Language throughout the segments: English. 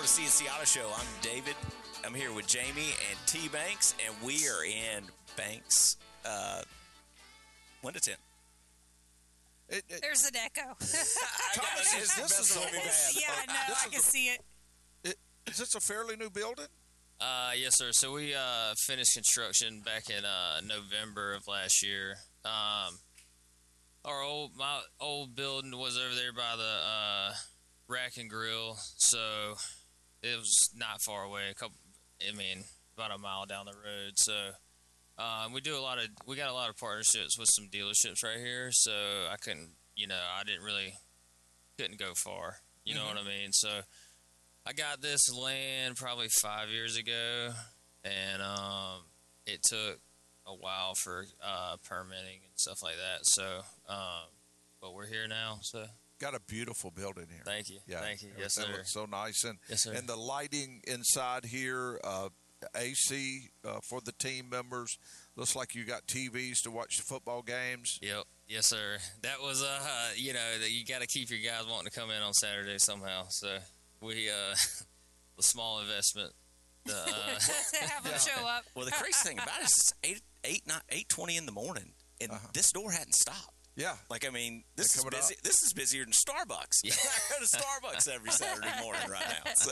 Florida CNC Auto Show. I'm David. I'm here with Jamie and T Banks, and we are in Banks 1 to 10. There's an echo. Thomas, this is I know. I can see it. Is this a fairly new building? Yes, sir. So we finished construction back in November of last year. My old building was over there by the Rack and Grill, so it was not far away. About a mile down the road. So we got a lot of partnerships with some dealerships right here. So I couldn't go far. You know what I mean? So I got this land probably 5 years ago, and it took a while for permitting and stuff like that. So, but we're here now. So got a beautiful building here. Thank you. Yeah, thank you. Yes, sir. It looks so nice, and yes, sir. And the lighting inside here, AC for the team members. Looks like you got TVs to watch the football games. Yep. Yes, sir. That was that you got to keep your guys wanting to come in on Saturday somehow. So we the small investment. Have them show up. Well, the crazy thing about it is it's 8:20 in the morning, and this door hadn't stopped. Yeah. This is busy. This is busier than Starbucks. Yeah. I go to Starbucks every Saturday morning right now. So.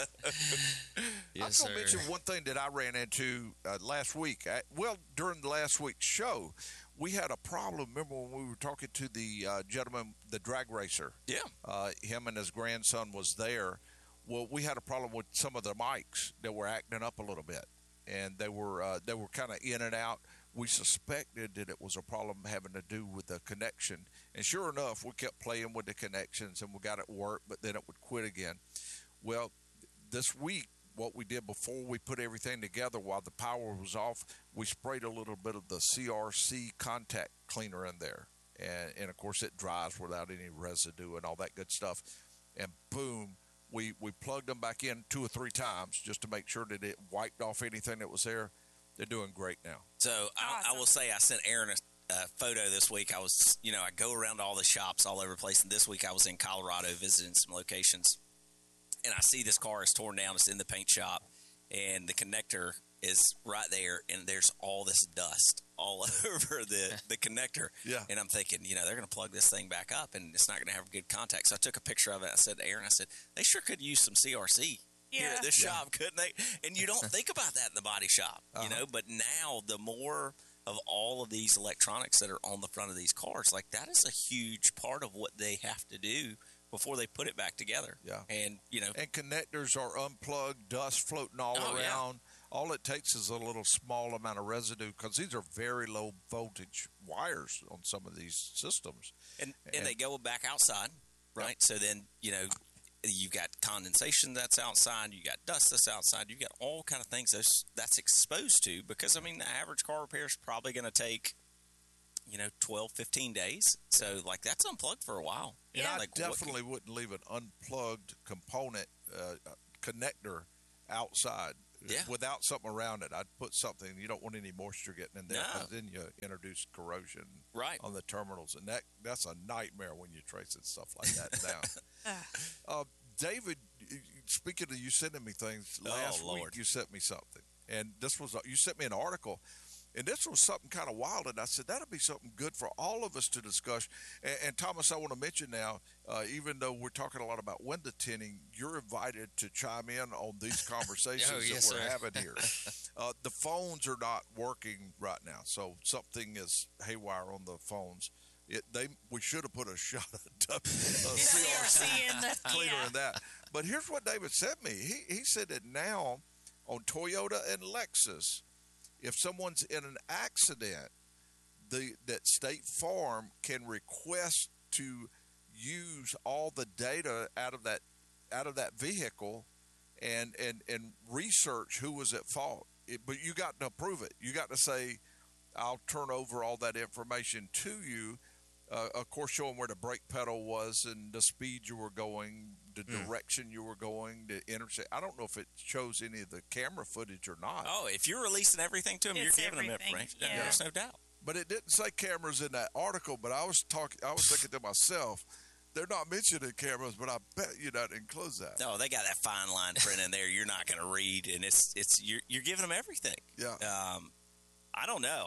Yes, I'm going to mention one thing that I ran into last week. During the last week's show, we had a problem. Remember when we were talking to the gentleman, the drag racer? Yeah. Him and his grandson was there. Well, we had a problem with some of the mics that were acting up a little bit, and they were kind of in and out. We suspected that it was a problem having to do with the connection, and sure enough, we kept playing with the connections, and we got it work, but then it would quit again. Well, this week, what we did before we put everything together while the power was off, we sprayed a little bit of the CRC contact cleaner in there, and of course, it dries without any residue and all that good stuff, and boom. We plugged them back in 2 or 3 times just to make sure that it wiped off anything that was there. They're doing great now. So I will say I sent Aaron a photo this week. I was, I go around all the shops all over the place. And this week I was in Colorado visiting some locations. And I see this car is torn down. It's in the paint shop. And the connector is right there. And there's all this dust all over the connector. Yeah. And I'm thinking, they're going to plug this thing back up. And it's not going to have good contact. So I took a picture of it. I said to Aaron, they sure could use some CRC. Here at this shop, couldn't they? And you don't think about that in the body shop, but now the more of all of these electronics that are on the front of these cars, that is a huge part of what they have to do before they put it back together. Yeah. And, And connectors are unplugged, dust floating all around. Yeah. All it takes is a little small amount of residue because these are very low voltage wires on some of these systems. And they go back outside, right? So then, you've got condensation that's outside. You got dust that's outside. You got all kind of things that's exposed to because, the average car repair is probably going to take, 12, 15 days. So, that's unplugged for a while. And I definitely wouldn't leave an unplugged component connector outside without something around it. I'd put something. You don't want any moisture getting in there because then you introduce corrosion on the terminals. And that's a nightmare when you're tracing stuff like that down. David, speaking of you sending me things, last week you sent me something. And you sent me an article. And this was something kind of wild, and I said, that'll be something good for all of us to discuss. And Thomas, I want to mention now, even though we're talking a lot about window tinting, you're invited to chime in on these conversations that we're having here. The phones are not working right now, so something is haywire on the phones. We should have put a shot of CRC cleaner in that. But here's what David sent me. He said that now on Toyota and Lexus, if someone's in an accident, that State Farm can request to use all the data out of that vehicle and research who was at fault. But you got to approve it. You got to say, I'll turn over all that information to you. Of course, showing where the brake pedal was and the speed you were going, the direction you were going, the intersection. I don't know if it shows any of the camera footage or not. Oh, if you're releasing everything to them, you're giving them information. Yeah. There's no doubt. But it didn't say cameras in that article. But I was thinking to myself, They're not mentioning cameras, but I bet you that includes that. No, they got that fine line print in there. You're not going to read, and you're giving them everything. Yeah. I don't know.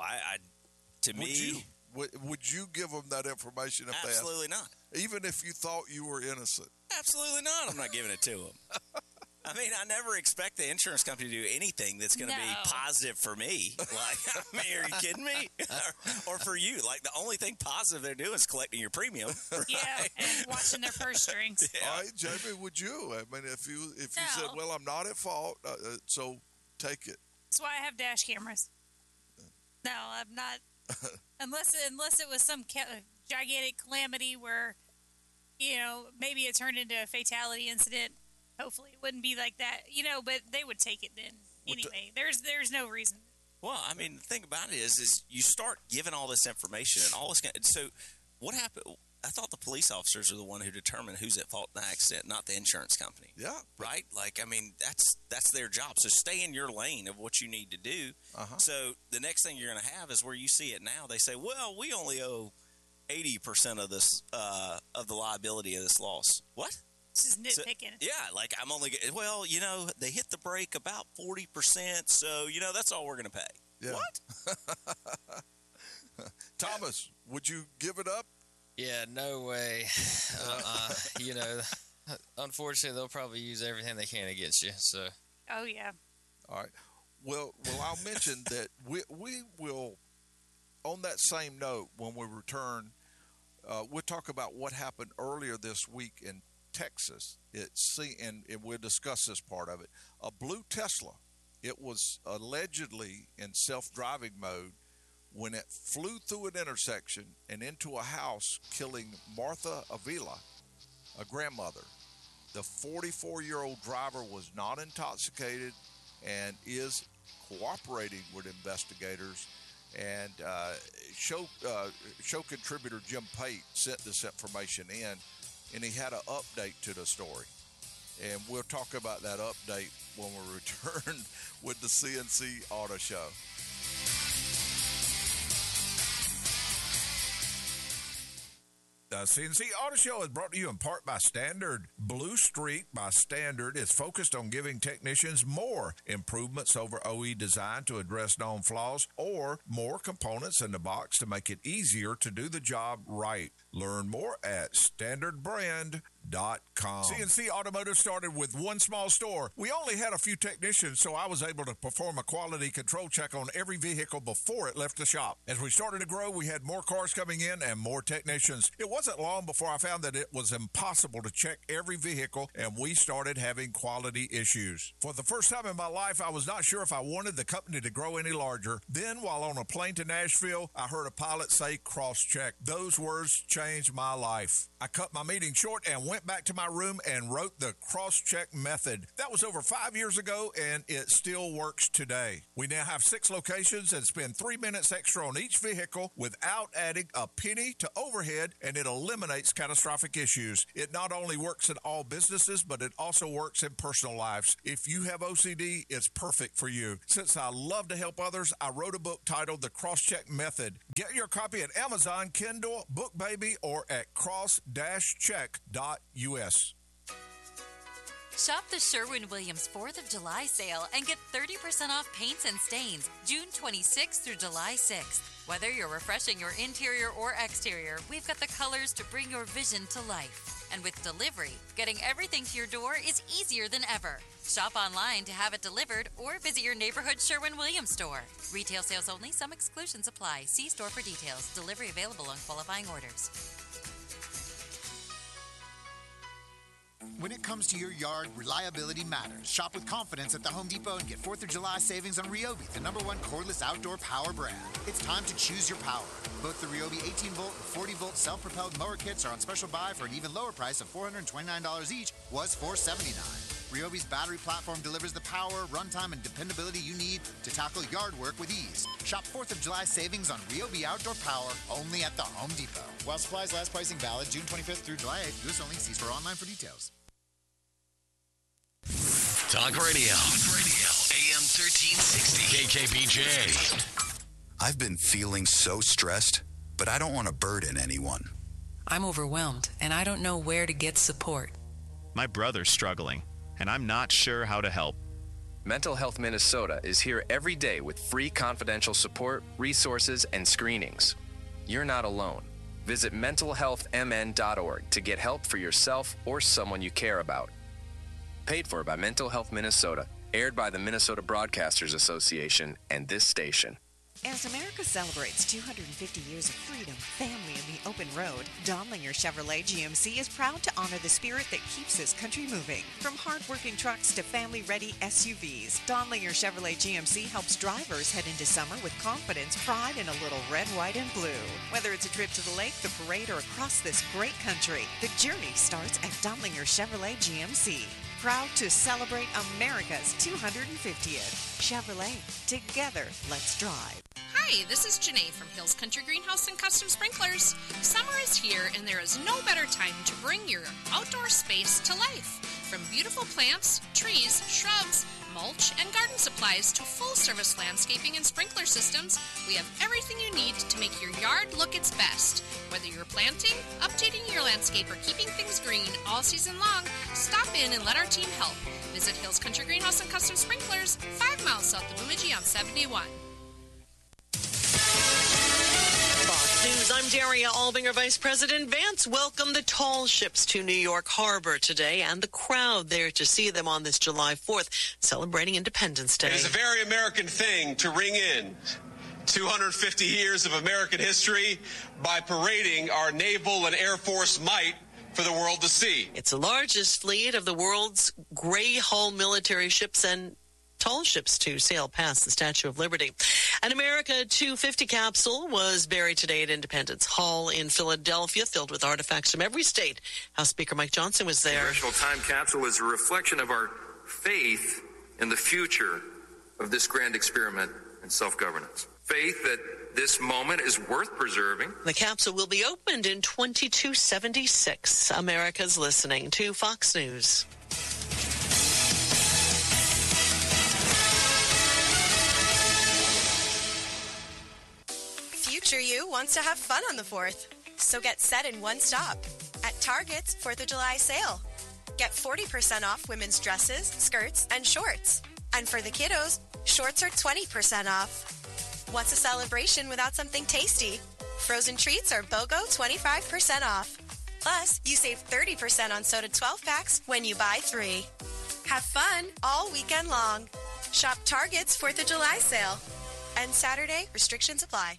Would you give them that information if absolutely they not? Even if you thought you were innocent? Absolutely not. I'm not giving it to them. I mean, I never expect the insurance company to do anything that's going to be positive for me. Like, I mean, are you kidding me? or for you. Like, the only thing positive they're doing is collecting your premium. Right? Yeah, and watching their purse strings. Yeah. All right, Jamie, would you? I mean, if you said, well, I'm not at fault, so take it. That's why I have dash cameras. No, I'm not. unless it was some gigantic calamity where, maybe it turned into a fatality incident. Hopefully it wouldn't be like that, but they would take it then. Anyway, there's no reason. Well, I mean, the thing about it is you start giving all this information and all this. So what happened? I thought the police officers are the one who determine who's at fault in the accident, not the insurance company. Yeah. Right? Like, I mean, that's their job. So stay in your lane of what you need to do. Uh-huh. So the next thing you're going to have is where you see it now. They say, well, we only owe 80% of this of the liability of this loss. What? This is nitpicking. So, yeah, like I'm only they hit the brake about 40%, so that's all we're going to pay. Yeah. What? Thomas, would you give it up? Yeah, no way. Unfortunately, they'll probably use everything they can against you. So. Oh yeah. All right. Well, I'll mention that we will, on that same note, when we return, we'll talk about what happened earlier this week in Texas. And we'll discuss this part of it. A blue Tesla. It was allegedly in self-driving mode when it flew through an intersection and into a house, killing Martha Avila, a grandmother. The 44-year-old driver was not intoxicated and is cooperating with investigators. And show contributor Jim Pate sent this information in, and he had an update to the story. And we'll talk about that update when we return with the CNC Auto Show. The CNC Auto Show is brought to you in part by Standard. Blue Streak by Standard is focused on giving technicians more improvements over OE design to address known flaws or more components in the box to make it easier to do the job right. Learn more at standardbrand.com. CNC Automotive started with one small store. We only had a few technicians, so I was able to perform a quality control check on every vehicle before it left the shop. As we started to grow, we had more cars coming in and more technicians. It wasn't long before I found that it was impossible to check every vehicle, and we started having quality issues. For the first time in my life, I was not sure if I wanted the company to grow any larger. Then, while on a plane to Nashville, I heard a pilot say cross-check. Those words changed my life. I cut my meeting short and went back to my room and wrote the cross-check method. That was over 5 years ago, and it still works today. We now have 6 locations and spend 3 minutes extra on each vehicle without adding a penny to overhead, and it eliminates catastrophic issues. It not only works in all businesses, but it also works in personal lives. If you have OCD, it's perfect for you. Since I love to help others, I wrote a book titled The Cross-Check Method. Get your copy at Amazon, Kindle, BookBaby, or at cross-check.us. Shop the Sherwin-Williams 4th of July sale and get 30% off paints and stains June 26th through July 6th. Whether you're refreshing your interior or exterior, we've got the colors to bring your vision to life. And with delivery, getting everything to your door is easier than ever. Shop online to have it delivered or visit your neighborhood Sherwin-Williams store. Retail sales only. Some exclusions apply. See store for details. Delivery available on qualifying orders. When it comes to your yard, reliability matters. Shop with confidence at the Home Depot and get 4th of July savings on Ryobi, the #1 cordless outdoor power brand. It's time to choose your power. Both the Ryobi 18-volt and 40-volt self-propelled mower kits are on special buy for an even lower price of $429 each, was $479. Ryobi's battery platform delivers the power, runtime, and dependability you need to tackle yard work with ease. Shop 4th of July savings on Ryobi outdoor power only at the Home Depot. While supplies last, pricing valid June 25th through July 8th. U.S. only. See store online for details. Talk Radio. AM 1360. KKPJ. I've been feeling so stressed, but I don't want to burden anyone. I'm overwhelmed, and I don't know where to get support. My brother's struggling, and I'm not sure how to help. Mental Health Minnesota is here every day with free confidential support, resources, and screenings. You're not alone. Visit mentalhealthmn.org to get help for yourself or someone you care about. Paid for by Mental Health Minnesota, aired by the Minnesota Broadcasters Association and this station. As America celebrates 250 years of freedom, family, and the open road, Donlinger Chevrolet GMC is proud to honor the spirit that keeps this country moving. From hard-working trucks to family-ready SUVs, Donlinger Chevrolet GMC helps drivers head into summer with confidence, pride, and a little red, white, and blue. Whether it's a trip to the lake, the parade, or across this great country, the journey starts at Donlinger Chevrolet GMC. Proud to celebrate America's 250th. Chevrolet. Together, let's drive. Hi, this is Janae from Hills Country Greenhouse and Custom Sprinklers. Summer is here, and there is no better time to bring your outdoor space to life. From beautiful plants, trees, shrubs, mulch, and garden supplies to full-service landscaping and sprinkler systems, we have everything you need to make your yard look its best. Whether you're planting, updating your landscape, or keeping things green all season long, stop in and let our team help. Visit Hills Country Greenhouse and Custom Sprinklers, 5 miles south of Bemidji on 71. Fox News, I'm Daria Albinger. Vice President Vance welcomed the tall ships to New York Harbor today and the crowd there to see them on this July 4th, celebrating Independence Day. It is a very American thing to ring in 250 years of American history by parading our naval and Air Force might for the world to see. It's the largest fleet of the world's gray hull military ships and tall ships to sail past the Statue of Liberty. An America 250 capsule was buried today at Independence Hall in Philadelphia, filled with artifacts from every state. House Speaker Mike Johnson was there. The Congressional Time Capsule is a reflection of our faith in the future of this grand experiment in self-governance. Faith that this moment is worth preserving. The capsule will be opened in 2276. America's listening to Fox News. Future you wants to have fun on the 4th, so get set in one stop at Target's 4th of July sale. Get 40% off women's dresses, skirts, and shorts. And for the kiddos, shorts are 20% off. What's a celebration without something tasty? Frozen treats are BOGO 25% off. Plus, you save 30% on soda 12-packs when you buy 3. Have fun all weekend long. Shop Target's 4th of July sale. And Saturday, restrictions apply.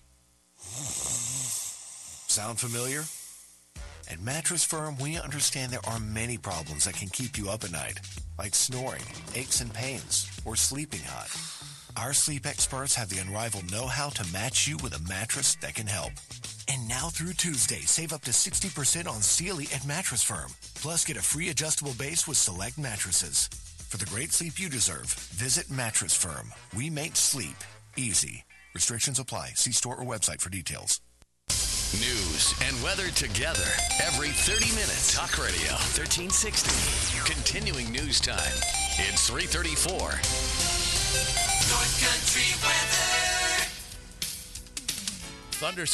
Sound familiar? At Mattress Firm, we understand there are many problems that can keep you up at night, like snoring, aches and pains, or sleeping hot. Our sleep experts have the unrivaled know-how to match you with a mattress that can help. And now through Tuesday, save up to 60% on Sealy at Mattress Firm. Plus, get a free adjustable base with select mattresses. For the great sleep you deserve, visit Mattress Firm. We make sleep easy. Restrictions apply. See store or website for details. News and weather together every 30 minutes. Talk Radio 1360. Continuing news time. It's 3:34. North Country weather. Thunderstorm.